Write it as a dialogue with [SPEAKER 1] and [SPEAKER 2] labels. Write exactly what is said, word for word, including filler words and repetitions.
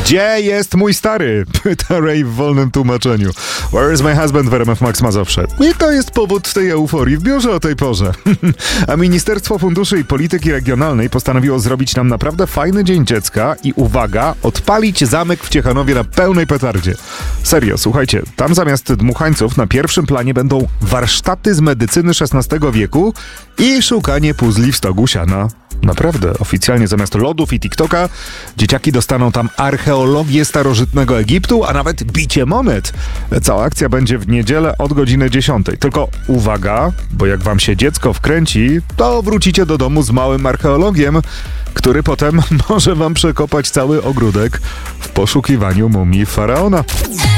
[SPEAKER 1] Gdzie jest mój stary? Pyta Ray w wolnym tłumaczeniu. Where is my husband w R M F Max Mazowsze? I to jest powód tej euforii w biurze o tej porze. A Ministerstwo Funduszy i Polityki Regionalnej postanowiło zrobić nam naprawdę fajny Dzień Dziecka i uwaga, odpalić zamek w Ciechanowie na pełnej petardzie. Serio, słuchajcie, tam zamiast dmuchańców na pierwszym planie będą warsztaty z medycyny szesnastego wieku i szukanie puzli w stogu siana. Naprawdę, oficjalnie zamiast lodów i TikToka dzieciaki dostaną tam archeologię starożytnego Egiptu, a nawet bicie monet. Cała akcja będzie w niedzielę od godziny dziesiątej. Tylko uwaga, bo jak wam się dziecko wkręci, to wrócicie do domu z małym archeologiem, który potem może wam przekopać cały ogródek w poszukiwaniu mumii faraona.